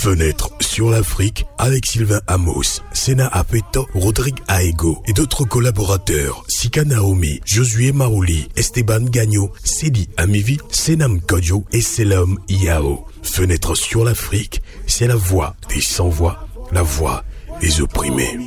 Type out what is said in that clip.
Fenêtre sur l'Afrique avec Sylvain Amos, Sena Apeto, Rodrigue Aego et d'autres collaborateurs, Sika Naomi, Josué Marouli, Esteban Gagno, Sedi Amivi, Senam Kodjo et Selam Iao. Fenêtre sur l'Afrique, c'est la voix des sans-voix, la voix des opprimés.